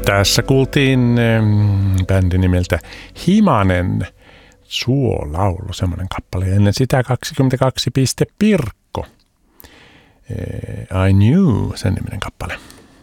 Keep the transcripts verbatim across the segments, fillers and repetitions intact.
Tässä kuultiin bändi nimeltä Himanen, Suolaulu, semmoinen kappale. Ennen sitä kaksikymmentäkaksi piste Pirkko. I Knew, sen niminen kappale.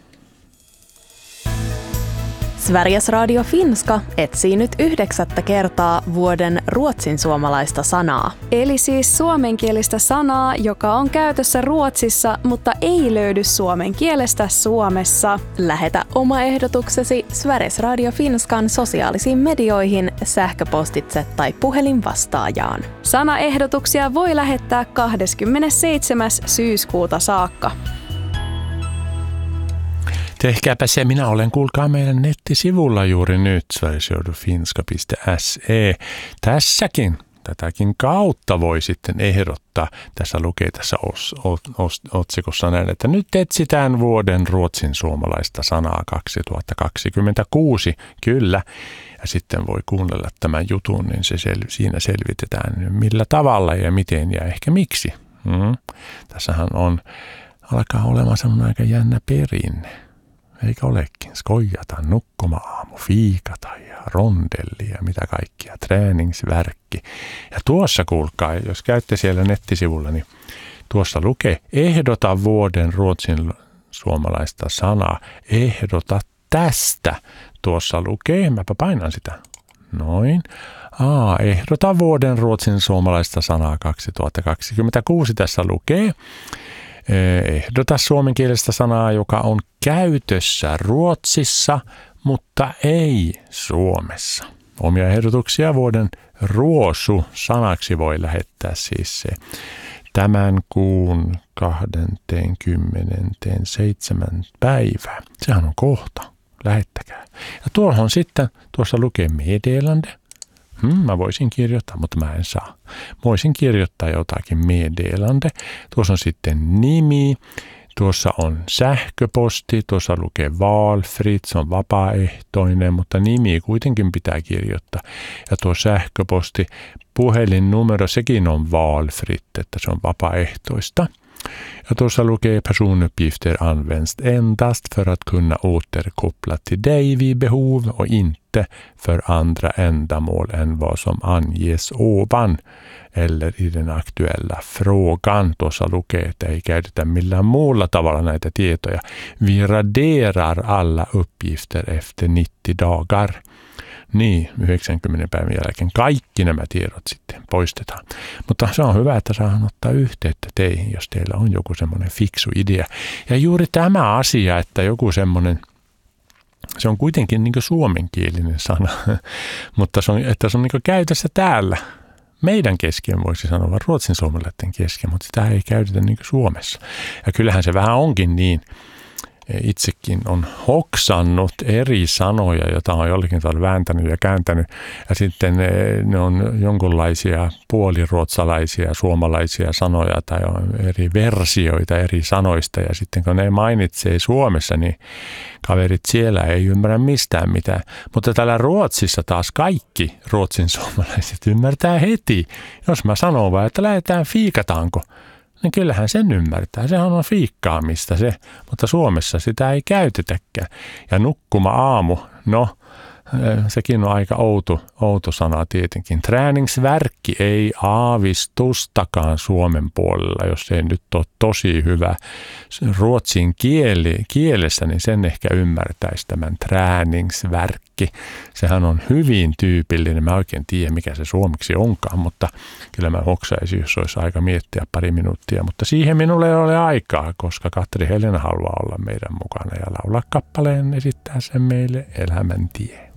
Sveriges Radio Finska etsii nyt yhdeksättä kertaa vuoden ruotsin suomalaista sanaa. Eli siis suomenkielistä sanaa, joka on käytössä Ruotsissa, mutta ei löydy suomen kielestä Suomessa. Lähetä oma ehdotuksesi Sveriges Radio Finskan sosiaalisiin medioihin, sähköpostitse tai puhelinvastaajaan. Sanaehdotuksia voi lähettää kahdeskymmenesseitsemäs syyskuuta saakka. Tehkääpä se, minä olen, kuulkaa meidän nettisivulla juuri nyt, sverigesradiofinska piste se. Tässäkin, tätäkin kautta voi sitten ehdottaa, tässä lukee tässä os, os, os, otsikossa näin, että nyt etsitään vuoden ruotsin suomalaista sanaa kaksituhattakaksikymmentäkuusi, kyllä. Ja sitten voi kuunnella tämän jutun, niin se sel, siinä selvitetään millä tavalla ja miten ja ehkä miksi. Mm. Tässähän on, alkaa olemaan semmoinen aika jännä perinne. Eikä olekin. Skojata, nukkuma-aamu, fiikata ja rondelli ja mitä kaikkia, träningsvärkki. Ja tuossa kuulkaa, jos käytte siellä nettisivulla, niin tuossa lukee, ehdota vuoden ruotsin suomalaista sanaa, ehdota tästä. Tuossa lukee, mäpä painan sitä, noin. Aa, ehdota vuoden ruotsin suomalaista sanaa kaksituhattakaksikymmentäkuusi tässä lukee. Ehdota suomenkielistä sanaa, joka on käytössä Ruotsissa, mutta ei Suomessa. Omia ehdotuksia vuoden ruosu sanaksi voi lähettää siis se tämän kuun kaksikymmentäseitsemän päivää. Sehän on kohta. Lähettäkää. Ja tuohon sitten, tuossa lukee meddelande. Hmm, mä voisin kirjoittaa, mutta mä en saa. Mä voisin kirjoittaa jotakin meddelande. Tuossa on sitten nimi. Tuossa on sähköposti. Tuossa lukee valfritt, se on vapaaehtoinen, mutta nimi kuitenkin pitää kirjoittaa. Ja tuo sähköposti, puhelinnumero, sekin on valfritt, että se on vapaaehtoista. Ja tuossa lukee personuppgifter används endast för att kunna återkoppla till dig vid behov och inte för andra ändamål än vad som anges ovan eller i den aktuella frågan. Tuossa lukee, että ei käytetä millään muulla tavalla näitä tietoja. Vi raderar alla uppgifter efter nittio dagar. Niin, yhdeksänkymmentä päivän jälkeen kaikki nämä tiedot sitten poistetaan. Mutta se on hyvä, että saadaan ottaa yhteyttä teihin, jos teillä on joku semmoinen fiksu idea. Ja juuri tämä asia, että joku semmoinen, se on kuitenkin niin kuin suomenkielinen sana, mutta se on, että se on niin kuin käytössä täällä. Meidän kesken voisi sanoa, vaan ruotsin suomalaisten kesken, mutta sitä ei käytetä niin kuin Suomessa. Ja kyllähän se vähän onkin niin. Itsekin on hoksannut eri sanoja, joita on jollakin tavalla vääntänyt ja kääntänyt. Ja sitten ne on jonkunlaisia puoliruotsalaisia, suomalaisia sanoja tai on eri versioita eri sanoista. Ja sitten kun ne mainitsee Suomessa, niin kaverit siellä ei ymmärrä mistään mitään. Mutta täällä Ruotsissa taas kaikki ruotsin suomalaiset ymmärtää heti. Jos mä sanon vaan, että lähdetään fiikataanko, niin kyllähän sen ymmärtää. Sehän on fiikkaamista se, mutta Suomessa sitä ei käytetäkään. Ja nukkuma aamu, no sekin on aika outo, outo sana tietenkin. Träningsvärkki ei aavistustakaan Suomen puolella, jos ei nyt ole tosi hyvä ruotsin kieli, kielessä, niin sen ehkä ymmärtäisi tämän träningsvärkki. Sehän on hyvin tyypillinen. Mä oikein tiedä, mikä se suomeksi onkaan, mutta kyllä mä hoksaisin, jos olisi aika miettiä pari minuuttia. Mutta siihen minulle ei ole aikaa, koska Katri Helena haluaa olla meidän mukana ja laulaa kappaleen, esittää sen meille Elämän tie.